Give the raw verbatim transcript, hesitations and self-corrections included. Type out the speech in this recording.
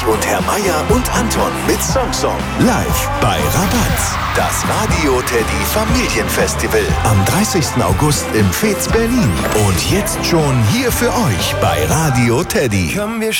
Ulrich und Herr Meier und Anton mit Song Song. Live bei Rabatz. Das Radio Teddy Familienfestival am dreißigsten August im Fez Berlin. Und jetzt schon hier für euch bei Radio Teddy. Komm, wir